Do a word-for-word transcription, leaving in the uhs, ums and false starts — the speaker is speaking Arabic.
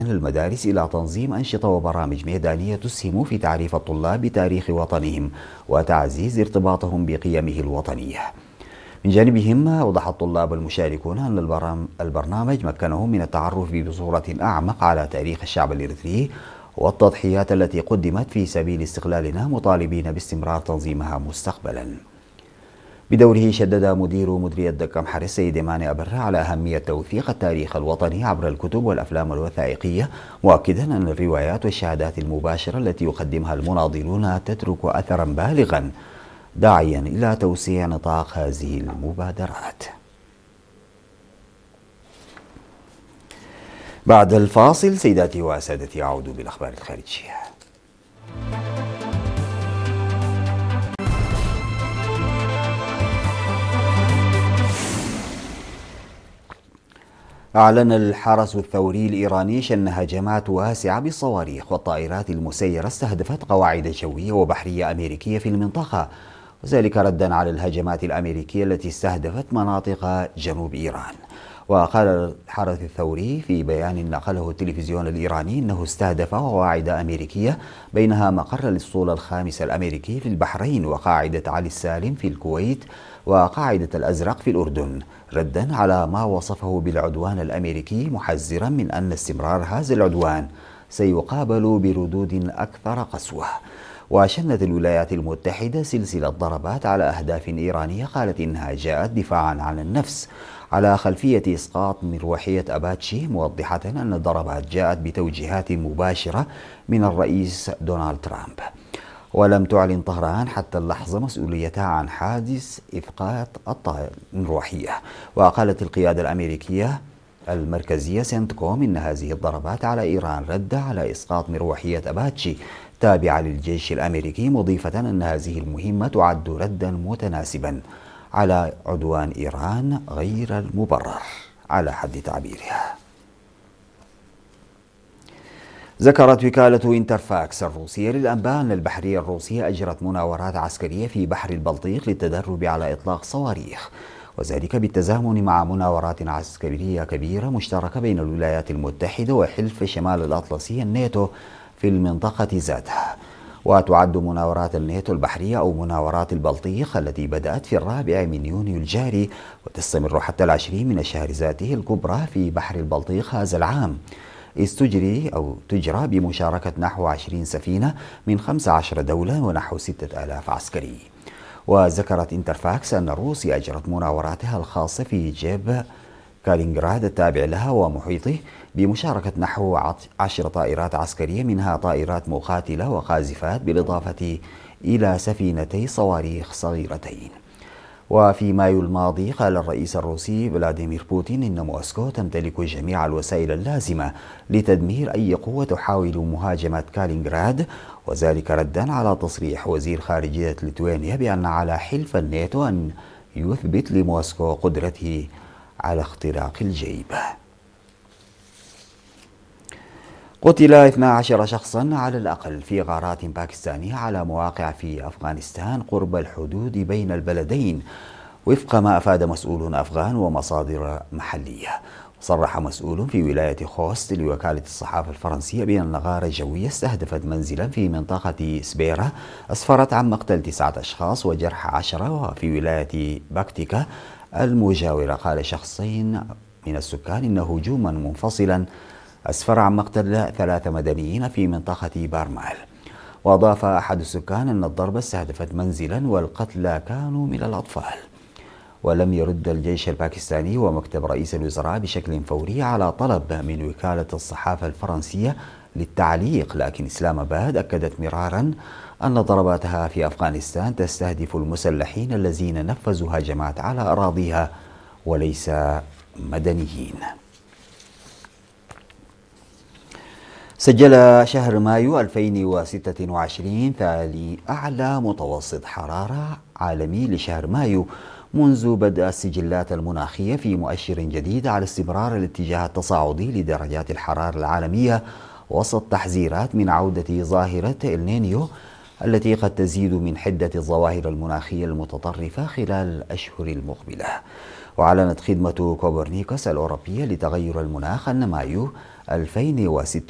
المدارس إلى تنظيم أنشطة وبرامج ميدانية تسهم في تعريف الطلاب بتاريخ وطنهم وتعزيز ارتباطهم بقيمه الوطنية. من جانبهم أوضح الطلاب المشاركون أن البرنامج مكنهم من التعرف بصورة أعمق على تاريخ الشعب الإريتري والتضحيات التي قدمت في سبيل استقلالنا، مطالبين باستمرار تنظيمها مستقبلا. بدوره شدد مدير مديرية دكم حرس السيد ماني أبرة على أهمية توثيق التاريخ الوطني عبر الكتب والأفلام الوثائقية، مؤكدا أن الروايات والشهادات المباشرة التي يقدمها المناضلون تترك أثرا بالغا، داعيا إلى توسيع نطاق هذه المبادرات. بعد الفاصل سيداتي وسادتي أعود بالأخبار الخارجية. أعلن الحرس الثوري الإيراني شن هجمات واسعة بالصواريخ والطائرات المسيرة استهدفت قواعد جوية وبحرية أمريكية في المنطقة، وذلك ردا على الهجمات الأمريكية التي استهدفت مناطق جنوب إيران. وقال الحرس الثوري في بيان نقله التلفزيون الإيراني أنه استهدف قواعد أمريكية بينها مقر الأسطول الخامس الأمريكي في البحرين وقاعدة علي السالم في الكويت وقاعدة الأزرق في الأردن، ردا على ما وصفه بالعدوان الأمريكي، محذرا من أن استمرار هذا العدوان سيقابل بردود أكثر قسوة. وشنت الولايات المتحدة سلسلة ضربات على أهداف إيرانية قالت إنها جاءت دفاعا عن النفس على خلفية إسقاط مروحية أباتشي، موضحة أن الضربات جاءت بتوجيهات مباشرة من الرئيس دونالد ترامب. ولم تعلن طهران حتى اللحظة مسؤوليتها عن حادث إسقاط المروحية. وقالت القيادة الأمريكية المركزية سنتكوم إن هذه الضربات على إيران رد على إسقاط مروحية أباتشي تابعة للجيش الأمريكي، مضيفة أن هذه المهمة تعد ردا متناسبا على عدوان إيران غير المبرر على حد تعبيرها. ذكرت وكالة انترفاكس الروسية للأنباء أن البحرية الروسية أجرت مناورات عسكرية في بحر البلطيق للتدرب على إطلاق صواريخ، وذلك بالتزامن مع مناورات عسكرية كبيرة مشتركة بين الولايات المتحدة وحلف شمال الأطلسي الناتو في المنطقة ذاتها. وتعد مناورات الناتو البحرية أو مناورات البلطيق التي بدأت في الرابع من يونيو الجاري وتستمر حتى العشرين من الشهر ذاته الكبرى في بحر البلطيق هذا العام، إذ تجري أو تجرى بمشاركة نحو عشرين سفينة من خمس عشرة دولة ونحو ستة آلاف عسكري. وذكرت انترفاكس أن روسيا أجرت مناوراتها الخاصة في جيب كالينغراد التابع لها ومحيطه بمشاركة نحو عشر طائرات عسكرية، منها طائرات مقاتلة وقاذفات، بالإضافة إلى سفينتي صواريخ صغيرتين. وفي مايو الماضي قال الرئيس الروسي فلاديمير بوتين إن موسكو تمتلك جميع الوسائل اللازمة لتدمير أي قوة تحاول مهاجمة كالينغراد، وذلك ردا على تصريح وزير خارجية ليتوانيا بأن على حلف الناتو أن يثبت لموسكو قدرته على اختراق الجيب. قتل اثنا عشر شخصا على الأقل في غارات باكستانية على مواقع في أفغانستان قرب الحدود بين البلدين، وفق ما أفاد مسؤولون أفغان ومصادر محلية. صرح مسؤول في ولاية خوست لوكالة الصحافة الفرنسية بأن غارة جوية استهدفت منزلا في منطقة سبيرة أسفرت عن مقتل تسعة أشخاص وجرح عشرة. وفي ولاية باكتيكا المجاورة قال شخصين من السكان إن هجوما منفصلا أسفر عن مقتل ثلاثة مدنيين في منطقة بارمال. وأضاف أحد السكان أن الضربة استهدفت منزلا والقتلى كانوا من الأطفال. ولم يرد الجيش الباكستاني ومكتب رئيس الوزراء بشكل فوري على طلب من وكالة الصحافة الفرنسية للتعليق، لكن إسلام آباد أكدت مرارا أن ضرباتها في أفغانستان تستهدف المسلحين الذين نفذوا هجمات على أراضيها وليس مدنيين. سجل شهر مايو ألفين وستة وعشرين ثاني أعلى متوسط حرارة عالمي لشهر مايو منذ بدء السجلات المناخية، في مؤشر جديد على استمرار الاتجاه التصاعدي لدرجات الحرارة العالمية وسط تحذيرات من عودة ظاهرة النينيو التي قد تزيد من حدة الظواهر المناخية المتطرفة خلال الأشهر المقبلة. وأعلنت خدمة كوبرنيكوس الأوروبية لتغير المناخ أن مايو ألفين وستة.